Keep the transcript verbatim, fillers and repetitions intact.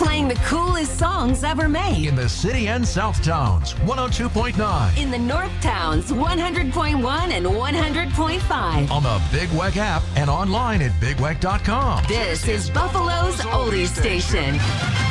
Playing the coolest songs ever made. In the city and South Towns, one oh two point nine. In the North Towns, one hundred point one and one hundred point five. On the Big Weck app and online at big weck dot com. This is Buffalo's Oldie Station.